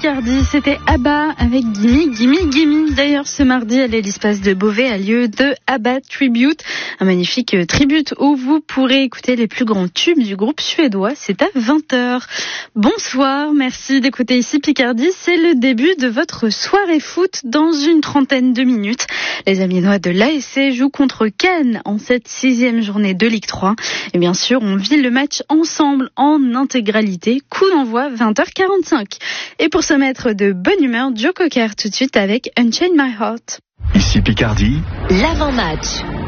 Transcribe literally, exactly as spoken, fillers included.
Picardie, c'était ABBA avec Gimme, Gimme, Gimme. D'ailleurs, ce mardi, à l'Hélice de Beauvais a lieu de ABBA Tribute, un magnifique tribute où vous pourrez écouter les plus grands tubes du groupe suédois. C'est à vingt heures. Bonsoir, merci d'écouter ici Picardie. C'est le début de votre soirée foot dans une trentaine de minutes. Les Amiénois de l'A S C jouent contre Cannes en cette sixième journée de Ligue trois. Et bien sûr, on vit le match ensemble en intégralité. Coup d'envoi vingt heures quarante-cinq. Et pour se mettre de bonne humeur, Joe Cocker tout de suite avec Unchain My Heart. Ici Picardie, l'avant-match.